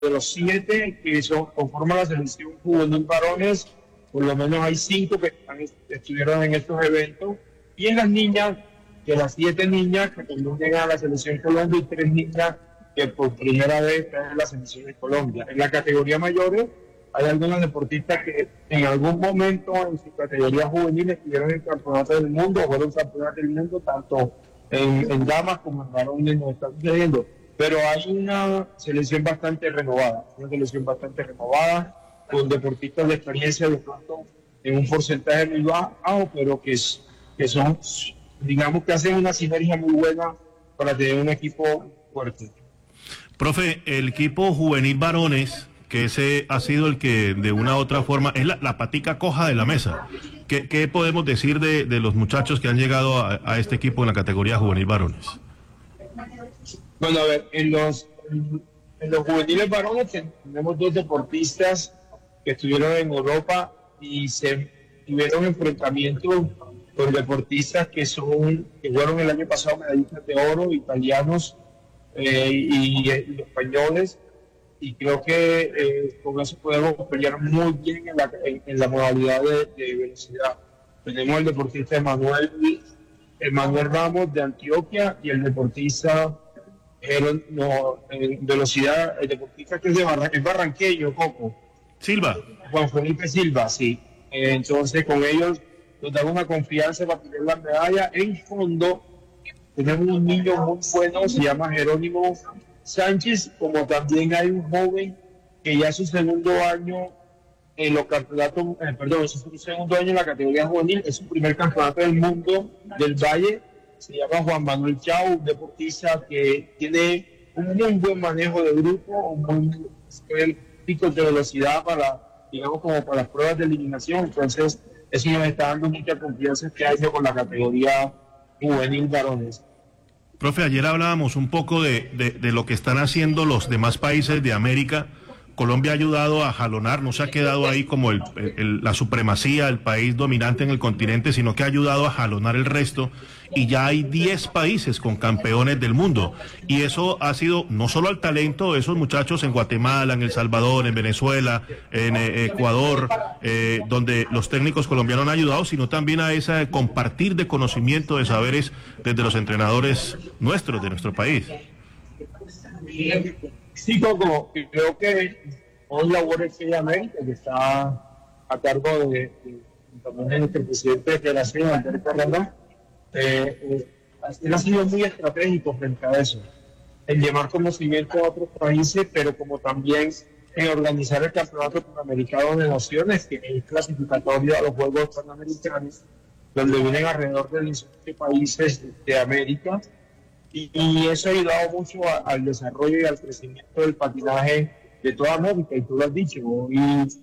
de los 7 que conforman la selección juvenil varones, por lo menos hay 5 que estuvieron en estos eventos. Y en las niñas, de las 7 niñas que también llegan a la selección Colombia y 3 niñas que por primera vez están en la selección de Colombia. En la categoría mayores hay algunas deportistas que en algún momento en su categoría juvenil estuvieron en el campeonato del mundo, fueron campeonatos del mundo tanto en damas como en varones, nos está sucediendo. Pero hay una selección bastante renovada, con deportistas de experiencia de pronto en un porcentaje muy bajo, pero que son, digamos que hacen una sinergia muy buena para tener un equipo fuerte. Profe, el equipo juvenil varones, que ese ha sido el que de una u otra forma es la patica coja de la mesa. ¿Qué podemos decir de los muchachos que han llegado a este equipo en la categoría juvenil varones? Bueno, a ver, en los juveniles varones tenemos 2 deportistas que estuvieron en Europa y se tuvieron enfrentamientos con deportistas que fueron el año pasado medallistas de oro, italianos y españoles, y creo que con eso podemos pelear muy bien en la modalidad de velocidad. Tenemos el deportista Emanuel Ramos de Antioquia y el deportista en velocidad, el deportista que es barranqueño, Coco. Silva. Juan Felipe Silva, sí. Entonces con ellos nos dan una confianza para tener la medalla. En fondo tenemos un niño muy bueno, se llama Jerónimo Sánchez, como también hay un joven que ya es su segundo año en los campeonatos, es su segundo año en la categoría juvenil, es su primer campeonato del mundo del Valle, se llama Juan Manuel Chau, un deportista que tiene un muy buen manejo de grupo, un buen pico de velocidad digamos como para las pruebas de eliminación, entonces eso nos está dando mucha confianza este año con la categoría juvenil varones. Profe, ayer hablábamos un poco de lo que están haciendo los demás países de América. Colombia ha ayudado a jalonar, no se ha quedado ahí como la supremacía, el país dominante en el continente, sino que ha ayudado a jalonar el resto, y ya hay 10 países con campeones del mundo, y eso ha sido no solo al talento de esos muchachos en Guatemala, en El Salvador, en Venezuela, en Ecuador, donde los técnicos colombianos han ayudado, sino también a ese compartir de conocimiento, de saberes desde los entrenadores nuestros, de nuestro país. Sí, Coco, creo que hoy labor de América, que está a cargo también de nuestro presidente de Federación, Alberto Herrera, él ha sido muy estratégico frente a eso, en llevar conocimiento a otros países, pero como también en organizar el Campeonato Panamericano de Naciones, que es clasificatorio a los Juegos Panamericanos, donde vienen alrededor de 18 países de América. Y eso ha ayudado mucho al desarrollo y al crecimiento del patinaje de toda América, y tú lo has dicho, hoy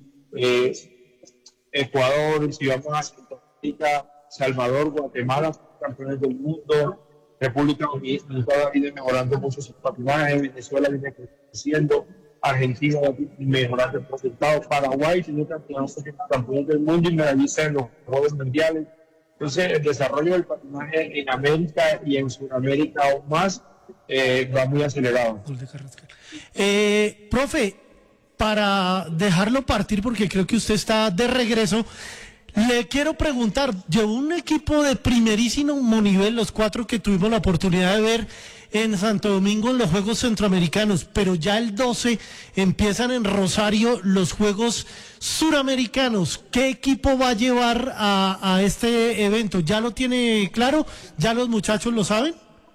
Ecuador, si vamos a Centroamérica, Salvador, Guatemala, campeones del mundo, República Dominicana viene mejorando mucho su patinaje, Venezuela viene creciendo, Argentina mejorando el resultado, Paraguay tiene campeones del mundo y medallistas en los Juegos Mundiales. Entonces, el desarrollo del patinaje en América y en Sudamérica aún más va muy acelerado. Profe, para dejarlo partir, porque creo que usted está de regreso, le quiero preguntar, llevó un equipo de primerísimo nivel, los 4 que tuvimos la oportunidad de ver en Santo Domingo en los Juegos Centroamericanos, pero ya el 12 empiezan en Rosario los Juegos Suramericanos. ¿Qué equipo va a llevar a este evento? ¿Ya lo tiene claro? ¿Ya los muchachos lo saben?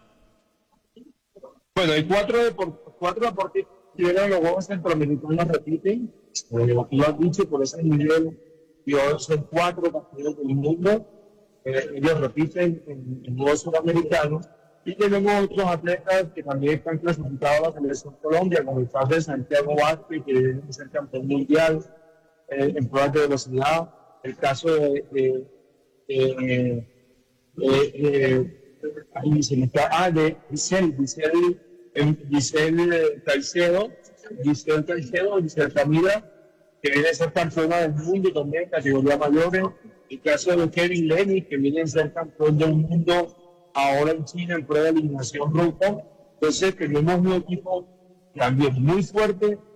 Bueno, hay 4 deportistas que llegan a los Juegos Centroamericanos, repiten, lo que lo has dicho, por ese nivel, son 4 campeones del mundo, ellos repiten en Juegos Suramericanos. Y tenemos otros atletas que también están clasificados a la Selección Colombia, como el caso de Santiago Vázquez, que viene a ser campeón mundial en pruebas de velocidad. El caso de Giselle Camila, que viene a ser campeona del mundo también en categoría mayores. El caso de Kevin Lenny, que viene a ser campeón del mundo ahora en China en prueba de eliminación ruta. Entonces tenemos un equipo también muy fuerte